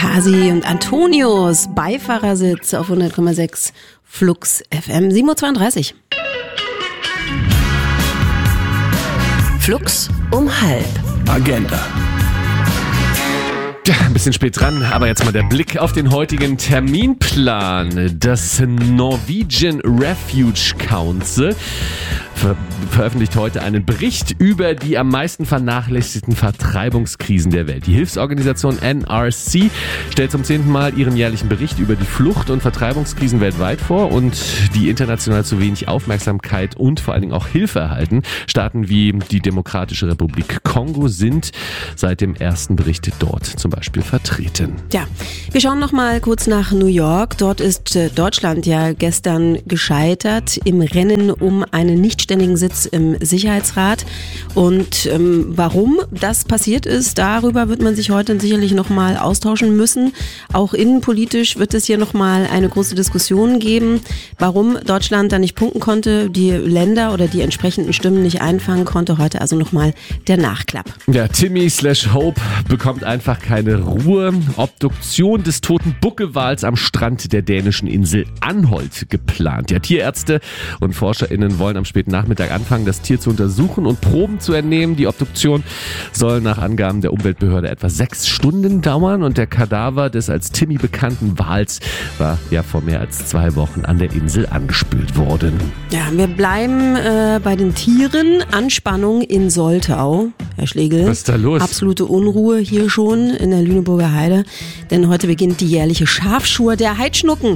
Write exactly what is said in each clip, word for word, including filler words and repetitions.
Kasi und Antonius, Beifahrersitz auf hundert Komma sechs Flux F M, sieben Uhr zweiunddreißig. Flux um halb. Agenda. Ja, ein bisschen spät dran, aber jetzt mal der Blick auf den heutigen Terminplan. Das Norwegian Refuge Council ver- veröffentlicht heute einen Bericht über die am meisten vernachlässigten Vertreibungskrisen der Welt. Die Hilfsorganisation N R C stellt zum zehnten Mal ihren jährlichen Bericht über die Flucht- und Vertreibungskrisen weltweit vor und die international zu wenig Aufmerksamkeit und vor allen Dingen auch Hilfe erhalten. Staaten wie die Demokratische Republik Kongo sind seit dem ersten Bericht dort zum Beispiel vertreten. Ja, wir schauen noch mal kurz nach New York. Dort ist äh, Deutschland ja gestern gescheitert im Rennen um einen nichtständigen Sitz im Sicherheitsrat. Und ähm, warum das passiert ist, darüber wird man sich heute sicherlich noch mal austauschen müssen. Auch innenpolitisch wird es hier noch mal eine große Diskussion geben, warum Deutschland da nicht punkten konnte, die Länder oder die entsprechenden Stimmen nicht einfangen konnte. Heute also noch mal der Nachklapp. Ja, Timmy slash Hope bekommt einfach keine Ruhe. Obduktion des toten Buckelwals am Strand der dänischen Insel Anholt geplant. Ja, Tierärzte und ForscherInnen wollen am späten Nachmittag anfangen, das Tier zu untersuchen und Proben zu entnehmen. Die Obduktion soll nach Angaben der Umweltbehörde etwa sechs Stunden dauern und der Kadaver des als Timmy bekannten Wals war ja vor mehr als zwei Wochen an der Insel angespült worden. Ja, wir bleiben äh, bei den Tieren. Anspannung in Soltau, Herr Schlegel. Was ist da los? Absolute Unruhe hier schon in der Lüneburger Heide, denn heute beginnt die jährliche Schafschur der Heidschnucken.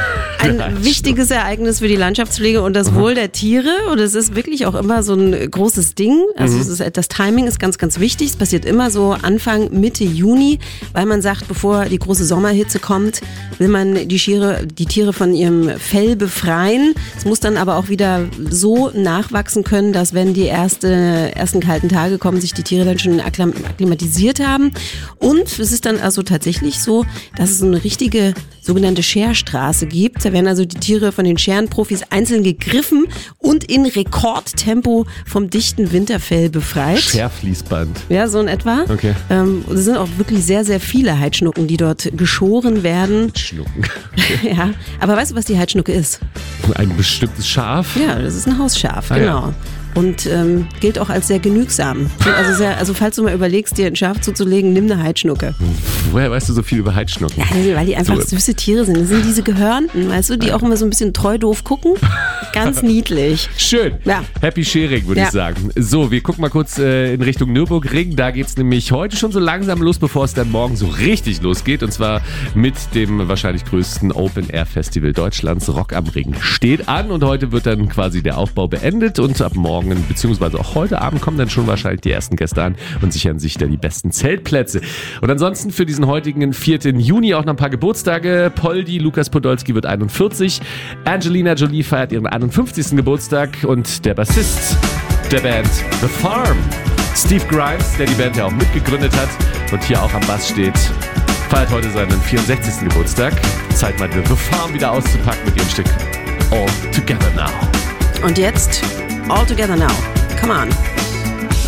Ein wichtiges Ereignis für die Landschaftspflege und das Wohl der Tiere. Und es ist wirklich auch immer so ein großes Ding. Also mhm. es ist, das Timing ist ganz, ganz wichtig. Es passiert immer so Anfang, Mitte Juni, weil man sagt, bevor die große Sommerhitze kommt, will man die Tiere, die Tiere von ihrem Fell befreien. Es muss dann aber auch wieder so nachwachsen können, dass wenn die erste, ersten kalten Tage kommen, sich die Tiere dann schon akklimatisiert haben. Und es ist dann also tatsächlich so, dass es so eine richtige sogenannte Scherstraße gibt. Da werden also die Tiere von den Scherenprofis einzeln gegriffen und in Rekordtempo vom dichten Winterfell befreit. Scherfließband. Ja, so in etwa. Okay. Ähm, es sind auch wirklich sehr, sehr viele Heidschnucken, die dort geschoren werden. Schnucken. Okay. Ja, aber weißt du, was die Heidschnucke ist? Ein bestimmtes Schaf? Ja, das ist ein Hausschaf, ah, genau. Ja. Und ähm, gilt auch als sehr genügsam. Also, sehr, also falls du mal überlegst, dir ein Schaf zuzulegen, nimm eine Heidschnucke. Woher weißt du so viel über Heidschnucken? Ja, weil die einfach so. süße Tiere sind. Das sind diese Gehörnten, weißt du, die auch immer so ein bisschen treu doof gucken. Ganz niedlich. Schön. Ja. Happy Sharing, würde Ja. ich sagen. So, wir gucken mal kurz äh, in Richtung Nürburgring. Da geht's nämlich heute schon so langsam los, bevor es dann morgen so richtig losgeht. Und zwar mit dem wahrscheinlich größten Open-Air-Festival Deutschlands. Rock am Ring steht an und heute wird dann quasi der Aufbau beendet. Und ab morgen, beziehungsweise auch heute Abend, kommen dann schon wahrscheinlich die ersten Gäste an und sichern sich da die besten Zeltplätze. Und ansonsten für diesen heutigen vierten Juni auch noch ein paar Geburtstage. Poldi, Lukas Podolski wird einundvierzig. Angelina Jolie feiert ihren einundfünfzigsten Geburtstag und der Bassist der Band The Farm, Steve Grimes, der die Band ja auch mitgegründet hat und hier auch am Bass steht, feiert heute seinen vierundsechzigsten Geburtstag. Zeit mal The Farm wieder auszupacken mit ihrem Stück All Together Now. Und jetzt, all together now. Come on.